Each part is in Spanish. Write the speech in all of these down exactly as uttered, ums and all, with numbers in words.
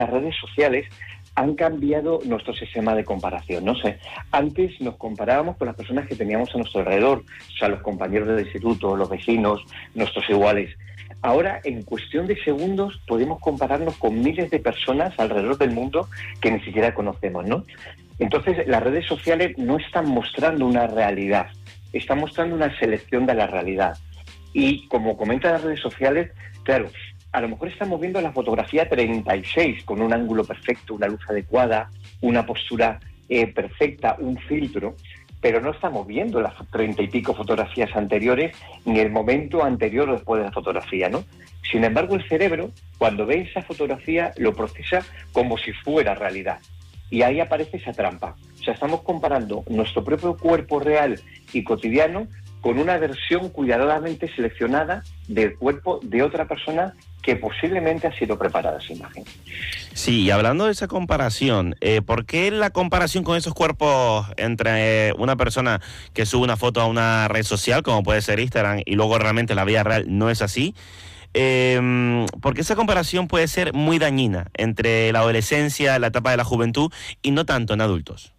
las redes sociales han cambiado nuestro sistema de comparación. No sé, antes nos comparábamos con las personas que teníamos a nuestro alrededor, o sea, los compañeros del instituto, los vecinos, nuestros iguales. Ahora, en cuestión de segundos, podemos compararnos con miles de personas alrededor del mundo que ni siquiera conocemos, ¿no? Entonces, las redes sociales no están mostrando una realidad, están mostrando una selección de la realidad. Y como comentan las redes sociales, claro, a lo mejor estamos viendo la fotografía treinta y seis con un ángulo perfecto, una luz adecuada, una postura eh, perfecta, un filtro, pero no estamos viendo las treinta y pico fotografías anteriores ni el momento anterior o después de la fotografía, ¿no? Sin embargo, el cerebro, cuando ve esa fotografía, lo procesa como si fuera realidad. Y ahí aparece esa trampa. O sea, estamos comparando nuestro propio cuerpo real y cotidiano con una versión cuidadosamente seleccionada del cuerpo de otra persona que posiblemente ha sido preparada esa imagen. Sí, y hablando de esa comparación, eh, ¿por qué la comparación con esos cuerpos entre eh, una persona que sube una foto a una red social, como puede ser Instagram, y luego realmente la vida real no es así? Eh, porque esa comparación puede ser muy dañina entre la adolescencia, la etapa de la juventud y no tanto en adultos.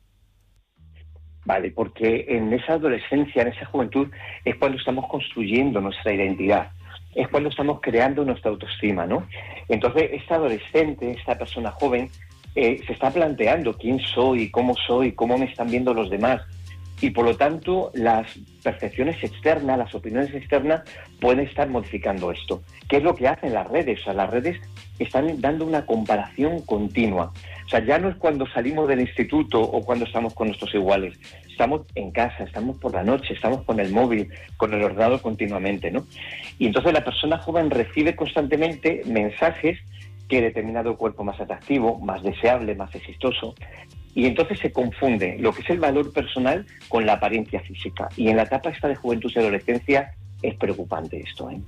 Vale, porque en esa adolescencia, en esa juventud, es cuando estamos construyendo nuestra identidad, es cuando estamos creando nuestra autoestima, ¿no? Entonces, esta adolescente, esta persona joven, eh, se está planteando quién soy, cómo soy, cómo me están viendo los demás. Y por lo tanto, las percepciones externas, las opiniones externas pueden estar modificando esto. ¿Qué es lo que hacen las redes? O sea, las redes están dando una comparación continua. O sea, ya no es cuando salimos del instituto o cuando estamos con nuestros iguales. Estamos en casa, estamos por la noche, estamos con el móvil, con el ordenador continuamente, ¿no? Y entonces la persona joven recibe constantemente mensajes que determinado cuerpo más atractivo, más deseable, más exitoso. Y entonces se confunde lo que es el valor personal con la apariencia física. Y en la etapa esta de juventud y adolescencia es preocupante esto, ¿eh?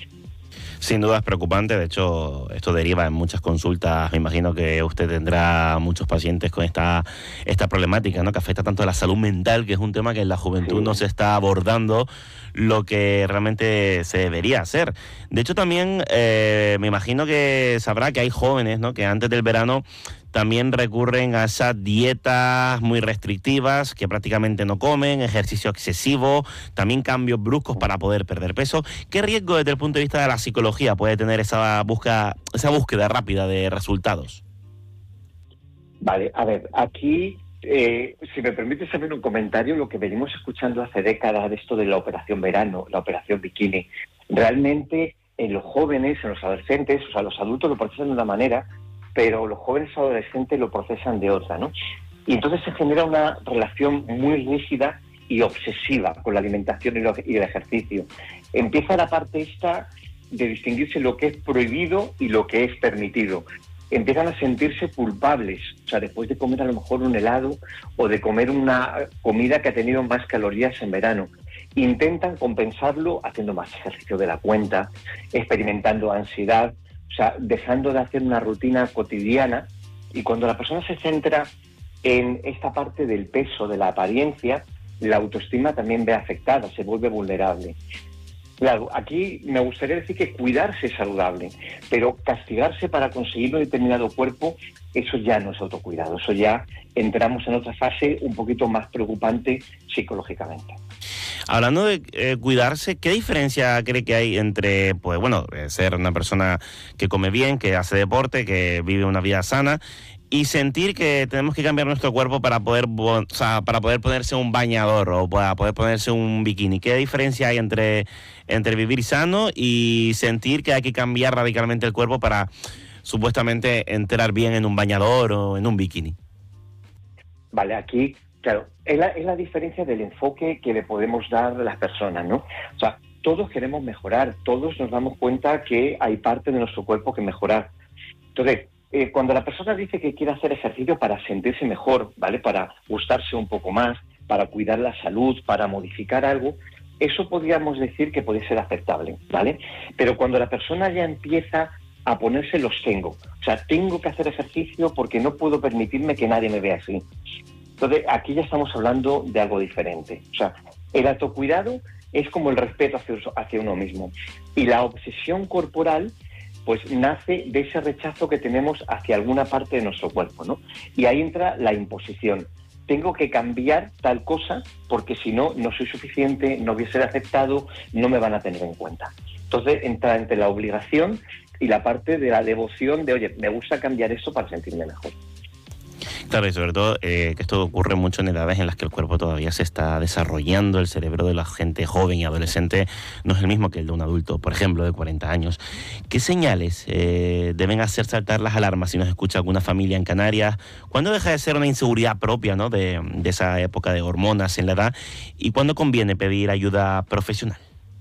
Sin duda es preocupante, de hecho esto deriva en muchas consultas, me imagino que usted tendrá muchos pacientes con esta, esta problemática, ¿no? Que afecta tanto a la salud mental, que es un tema que en la juventud Sí. no se está abordando lo que realmente se debería hacer. De hecho también eh, me imagino que sabrá que hay jóvenes, ¿no? Que antes del verano también recurren a esas dietas muy restrictivas, que prácticamente no comen, ejercicio excesivo, también cambios bruscos para poder perder peso. ¿Qué riesgo desde el punto de vista de la psicología puede tener esa búsqueda, esa búsqueda rápida de resultados? Vale, a ver, aquí, eh, si me permites hacer un comentario, lo que venimos escuchando hace décadas de esto de la operación verano, la operación bikini, realmente en los jóvenes, en los adolescentes, o sea, los adultos lo procesan de una manera, pero los jóvenes adolescentes lo procesan de otra, ¿no? Y entonces se genera una relación muy rígida y obsesiva con la alimentación y, lo, y el ejercicio. Empieza la parte esta de distinguirse lo que es prohibido y lo que es permitido. Empiezan a sentirse culpables, o sea, después de comer a lo mejor un helado o de comer una comida que ha tenido más calorías en verano. Intentan compensarlo haciendo más ejercicio de la cuenta, experimentando ansiedad, o sea, dejando de hacer una rutina cotidiana. Y cuando la persona se centra en esta parte del peso, de la apariencia, la autoestima también ve afectada, se vuelve vulnerable. Claro, aquí me gustaría decir que cuidarse es saludable, pero castigarse para conseguir un determinado cuerpo, eso ya no es autocuidado, eso ya entramos en otra fase un poquito más preocupante psicológicamente. Hablando de eh, cuidarse, ¿qué diferencia cree que hay entre, pues bueno, ser una persona que come bien, que hace deporte, que vive una vida sana, y sentir que tenemos que cambiar nuestro cuerpo para poder, o sea, para poder ponerse un bañador o para poder ponerse un bikini? ¿Qué diferencia hay entre, entre vivir sano y sentir que hay que cambiar radicalmente el cuerpo para supuestamente entrar bien en un bañador o en un bikini? Vale, aquí, claro, es la, es la diferencia del enfoque que le podemos dar a las personas, ¿no? O sea, todos queremos mejorar, todos nos damos cuenta que hay parte de nuestro cuerpo que mejorar. Entonces, eh, cuando la persona dice que quiere hacer ejercicio para sentirse mejor, ¿vale? Para gustarse un poco más, para cuidar la salud, para modificar algo, eso podríamos decir que puede ser aceptable, ¿vale? Pero cuando la persona ya empieza a ponerse los tengo, o sea, tengo que hacer ejercicio porque no puedo permitirme que nadie me vea así. Entonces, aquí ya estamos hablando de algo diferente. O sea, el autocuidado es como el respeto hacia, hacia uno mismo. Y la obsesión corporal pues nace de ese rechazo que tenemos hacia alguna parte de nuestro cuerpo, ¿no? Y ahí entra la imposición. Tengo que cambiar tal cosa porque si no, no soy suficiente, no voy a ser aceptado, no me van a tener en cuenta. Entonces entra entre la obligación y la parte de la devoción de, oye, me gusta cambiar eso para sentirme mejor. Claro, y sobre todo eh, que esto ocurre mucho en edades en las que el cuerpo todavía se está desarrollando, el cerebro de la gente joven y adolescente no es el mismo que el de un adulto, por ejemplo, de cuarenta años. ¿Qué señales eh, deben hacer saltar las alarmas si nos escucha alguna familia en Canarias? ¿Cuándo deja de ser una inseguridad propia, ¿no?, de, de esa época de hormonas en la edad? ¿Y cuándo conviene pedir ayuda profesional?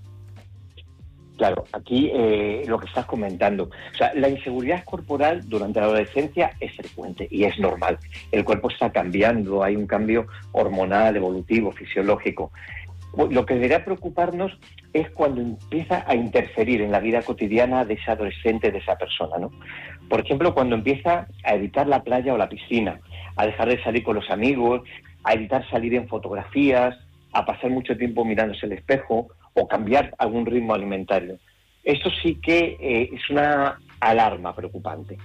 Claro, aquí eh, lo que estás comentando, o sea, la inseguridad corporal durante la adolescencia es frecuente y es normal. El cuerpo está cambiando, hay un cambio hormonal, evolutivo, fisiológico. Lo que debería preocuparnos es cuando empieza a interferir en la vida cotidiana de ese adolescente, de esa persona, ¿no? Por ejemplo, cuando empieza a evitar la playa o la piscina, a dejar de salir con los amigos, a evitar salir en fotografías, a pasar mucho tiempo mirándose el espejo, o cambiar algún ritmo alimentario. Esto sí que eh, es una alarma preocupante.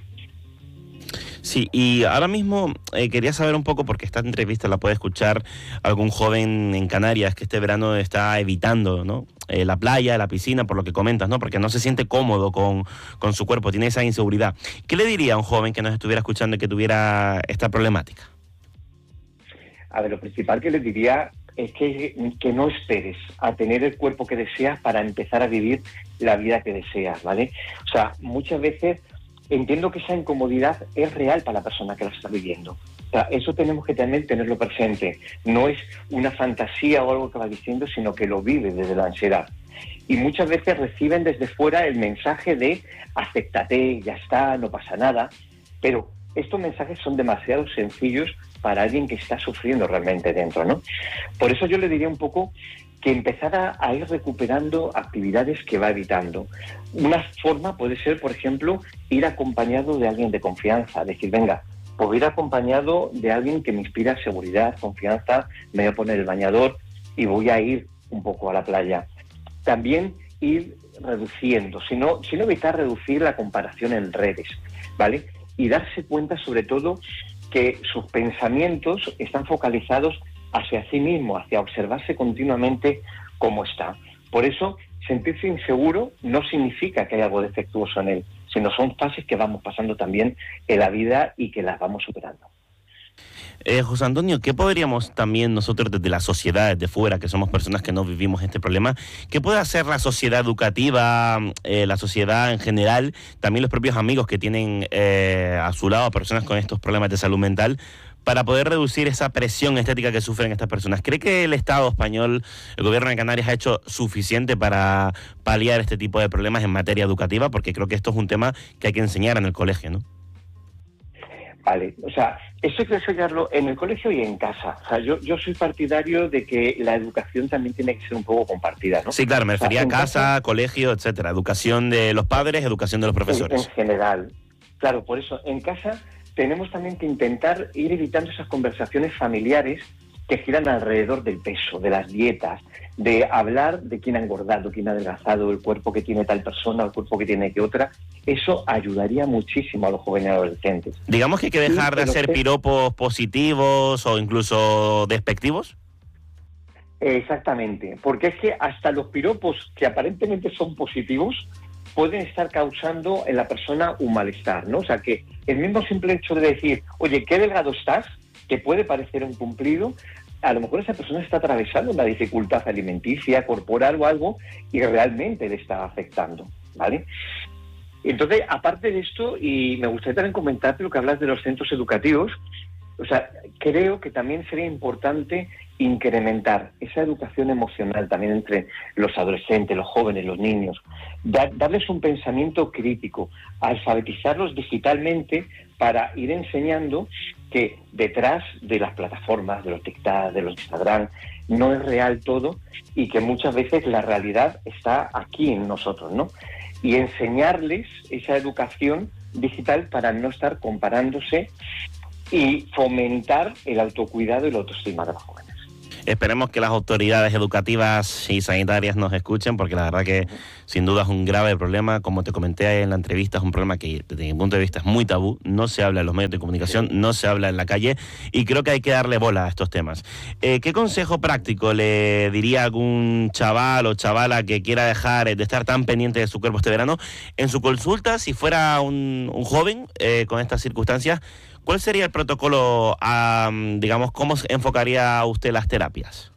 Sí, y ahora mismo eh, quería saber un poco, porque esta entrevista la puede escuchar algún joven en Canarias que este verano está evitando, ¿no?, eh, la playa, la piscina, por lo que comentas, ¿no?, porque no se siente cómodo con, con su cuerpo, tiene esa inseguridad. ¿Qué le diría a un joven que nos estuviera escuchando y que tuviera esta problemática? A ver, lo principal que le diría es que, que no esperes a tener el cuerpo que deseas para empezar a vivir la vida que deseas, ¿vale? O sea, muchas veces entiendo que esa incomodidad es real para la persona que la está viviendo. O sea, eso tenemos que también tenerlo presente. No es una fantasía o algo que va diciendo, sino que lo vive desde la ansiedad. Y muchas veces reciben desde fuera el mensaje de acéptate, ya está, no pasa nada. Pero estos mensajes son demasiado sencillos para alguien que está sufriendo realmente dentro, ¿no? Por eso yo le diría un poco que empezara a ir recuperando actividades que va evitando. Una forma puede ser, por ejemplo, ir acompañado de alguien de confianza, decir, venga, pues ir acompañado de alguien que me inspira seguridad, confianza, me voy a poner el bañador y voy a ir un poco a la playa. También ir reduciendo, si no, si no evitar reducir la comparación en redes, ¿vale? Y darse cuenta sobre todo que sus pensamientos están focalizados hacia sí mismo, hacia observarse continuamente cómo está. Por eso, sentirse inseguro no significa que haya algo defectuoso en él, sino son fases que vamos pasando también en la vida y que las vamos superando. Eh, José Antonio, ¿qué podríamos también nosotros desde la sociedad, desde fuera, que somos personas que no vivimos este problema, qué puede hacer la sociedad educativa, eh, la sociedad en general, también los propios amigos que tienen eh, a su lado a personas con estos problemas de salud mental, para poder reducir esa presión estética que sufren estas personas? ¿Cree que el Estado español, el gobierno de Canarias, ha hecho suficiente para paliar este tipo de problemas en materia educativa? Porque creo que esto es un tema que hay que enseñar en el colegio, ¿no? Vale, o sea, eso hay que enseñarlo en el colegio y en casa. O sea, yo, yo soy partidario de que la educación también tiene que ser un poco compartida, ¿no? Sí, claro, me refería o sea, a casa, casa, colegio, etcétera. Educación de los padres, educación de los profesores. En, en general. Claro, por eso, en casa tenemos también que intentar ir evitando esas conversaciones familiares que giran alrededor del peso, de las dietas, de hablar de quién ha engordado, quién ha adelgazado, el cuerpo que tiene tal persona, el cuerpo que tiene que otra. Eso ayudaría muchísimo a los jóvenes adolescentes. Digamos que hay que dejar sí, de hacer que... piropos positivos o incluso despectivos. Exactamente, porque es que hasta los piropos que aparentemente son positivos pueden estar causando en la persona un malestar, ¿no? O sea, que el mismo simple hecho de decir, oye, qué delgado estás, que puede parecer un cumplido, a lo mejor esa persona está atravesando una dificultad alimenticia, corporal o algo, y realmente le está afectando, ¿vale? Entonces, aparte de esto, y me gustaría también comentarte lo que hablas de los centros educativos, o sea, creo que también sería importante incrementar esa educación emocional también entre los adolescentes, los jóvenes, los niños, dar, darles un pensamiento crítico, alfabetizarlos digitalmente para ir enseñando que detrás de las plataformas, de los TikTok, de los Instagram, no es real todo y que muchas veces la realidad está aquí en nosotros, ¿no? Y enseñarles esa educación digital para no estar comparándose y fomentar el autocuidado y la autoestima de los jóvenes. Esperemos que las autoridades educativas y sanitarias nos escuchen, porque la verdad que sin duda es un grave problema. Como te comenté en la entrevista, es un problema que desde mi punto de vista es muy tabú, no se habla en los medios de comunicación, no se habla en la calle, y creo que hay que darle bola a estos temas. Eh, ¿Qué consejo práctico le diría a algún chaval o chavala que quiera dejar de estar tan pendiente de su cuerpo este verano? En su consulta, si fuera un, un joven eh, con estas circunstancias, ¿cuál sería el protocolo, um, digamos, cómo enfocaría usted las terapias?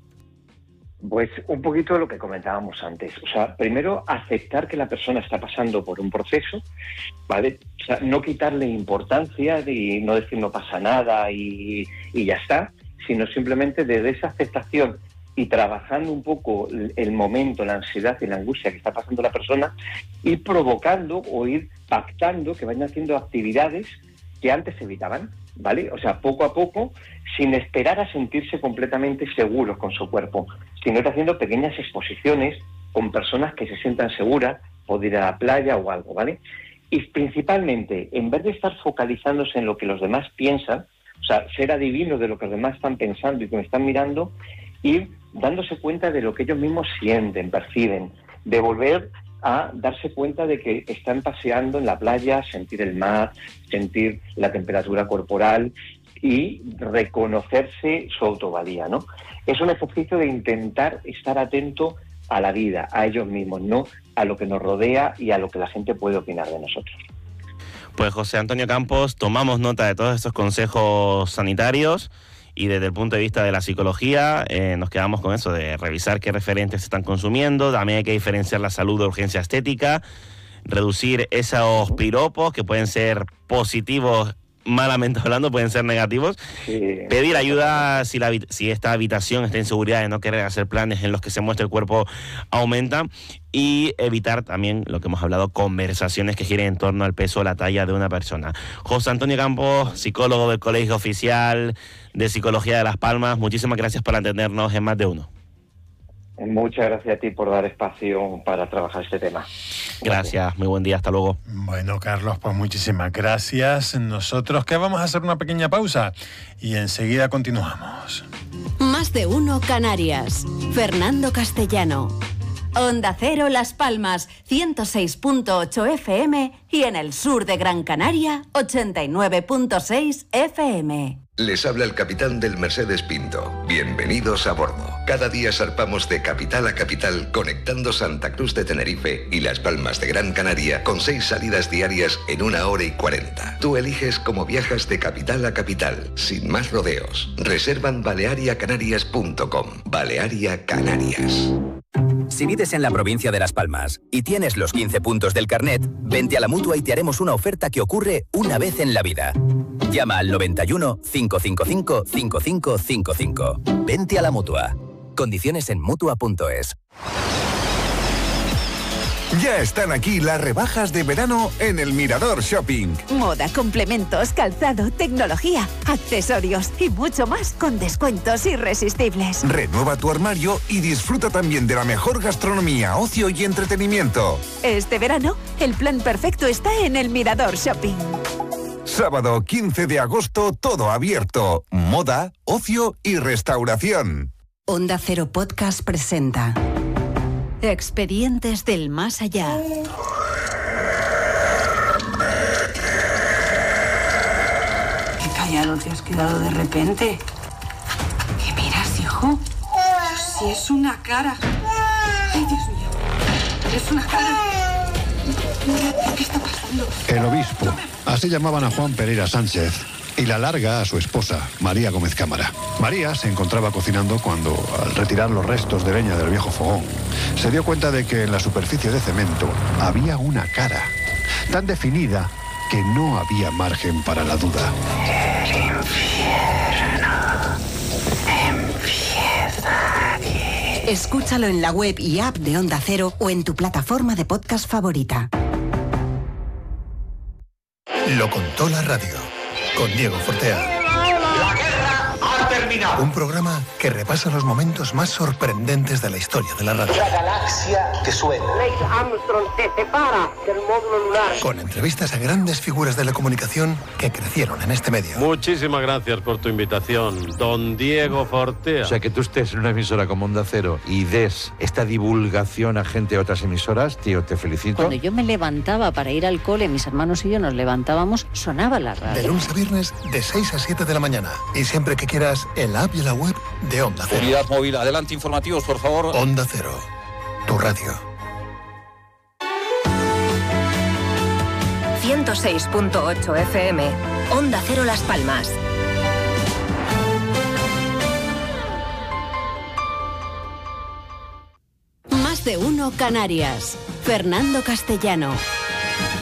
Pues un poquito de lo que comentábamos antes. O sea, primero aceptar que la persona está pasando por un proceso, ¿vale? O sea, no quitarle importancia y no decir no pasa nada y, y ya está, sino simplemente desde esa aceptación y trabajando un poco el momento, la ansiedad y la angustia que está pasando la persona, ir provocando o ir pactando que vayan haciendo actividades que antes se evitaban, ¿vale? O sea, poco a poco, sin esperar a sentirse completamente seguros con su cuerpo, sino ir haciendo pequeñas exposiciones con personas que se sientan seguras, poder ir a la playa o algo, ¿vale? Y principalmente, en vez de estar focalizándose en lo que los demás piensan, o sea, ser adivino de lo que los demás están pensando y que me están mirando, ir dándose cuenta de lo que ellos mismos sienten, perciben, de volver a darse cuenta de que están paseando en la playa, sentir el mar, sentir la temperatura corporal y reconocerse su autovalía, ¿no? Es un ejercicio de intentar estar atento a la vida, a ellos mismos, no a lo que nos rodea y a lo que la gente puede opinar de nosotros. Pues José Antonio Campos, tomamos nota de todos estos consejos sanitarios y desde el punto de vista de la psicología eh, nos quedamos con eso, de revisar qué referentes se están consumiendo. También hay que diferenciar la salud de urgencia estética, reducir esos piropos que pueden ser positivos, malamente hablando, pueden ser negativos. Sí. Pedir ayuda si, la, si esta habitación está en seguridad de no querer hacer planes en los que se muestra el cuerpo aumenta, y evitar también lo que hemos hablado, conversaciones que giren en torno al peso o la talla de una persona. José Antonio Campos, psicólogo del Colegio Oficial de Psicología de Las Palmas, muchísimas gracias por atendernos en Más de Uno. Muchas gracias a ti por dar espacio para trabajar este tema. Gracias, muy buen día, hasta luego. Bueno, Carlos, pues muchísimas gracias. Nosotros que vamos a hacer una pequeña pausa y enseguida continuamos. Más de Uno Canarias. Fernando Castellano. Onda Cero Las Palmas, ciento seis punto ocho F M, y en el sur de Gran Canaria, ochenta y nueve punto seis F M. Les habla el capitán del Mercedes Pinto. Bienvenidos a bordo. Cada día zarpamos de capital a capital, conectando Santa Cruz de Tenerife y Las Palmas de Gran Canaria con seis salidas diarias en una hora y cuarenta. Tú eliges cómo viajas de capital a capital, sin más rodeos. Reserva en balearia canarias punto com. Balearia Canarias. Si vives en la provincia de Las Palmas y tienes los quince puntos del carnet, vente a la Mutua y te haremos una oferta que ocurre una vez en la vida. Llama al noventa y uno, cinco cinco cinco, cinco cinco cinco cinco. Vente a la Mutua. Condiciones en mutua punto es. Ya están aquí las rebajas de verano en el Mirador Shopping. Moda, complementos, calzado, tecnología, accesorios y mucho más con descuentos irresistibles. Renueva tu armario y disfruta también de la mejor gastronomía, ocio y entretenimiento. Este verano, el plan perfecto está en el Mirador Shopping. Sábado quince de agosto, todo abierto. Moda, ocio y restauración. Onda Cero Podcast presenta Expedientes del Más Allá. Qué callado te has quedado de repente. ¿Qué miras, hijo? Si es una cara. Ay, Dios mío. Es una cara. ¿Qué está pasando? El obispo. Así llamaban a Juan Pereira Sánchez. Y la larga a su esposa, María Gómez Cámara. María se encontraba cocinando cuando, al retirar los restos de leña del viejo fogón, se dio cuenta de que en la superficie de cemento había una cara, tan definida que no había margen para la duda. El infierno empieza aquí. Escúchalo en la web y app de Onda Cero o en tu plataforma de podcast favorita. Lo contó la radio. Con Diego Fortea. La guerra ha terminado. terminado. Un programa que repasa los momentos más sorprendentes de la historia de la radio. La galaxia que suena. Neil Armstrong se separa del módulo lunar. Con entrevistas a grandes figuras de la comunicación que crecieron en este medio. Muchísimas gracias por tu invitación, don Diego Fortea. O sea, que tú estés en una emisora como Onda Cero y des esta divulgación a gente de otras emisoras, tío, te felicito. Cuando yo me levantaba para ir al cole, mis hermanos y yo nos levantábamos, sonaba la radio. De lunes a viernes, de seis a siete de la mañana. Y siempre que quieras, en la app y la web de Onda Cero. Unidad móvil, adelante, informativos, por favor. Onda Cero, tu radio. ciento seis punto ocho F M, Onda Cero Las Palmas. Más de uno Canarias. Fernando Castellano.